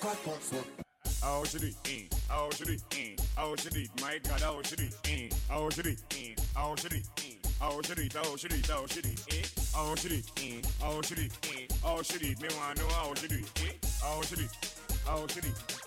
squat box up. How should it? How should it? How should it? My God, how should it? How should it? How should it? How should it? How should it? How should it? How should it? How should it? How should it? Me wanna know how should it? How should it? How should it?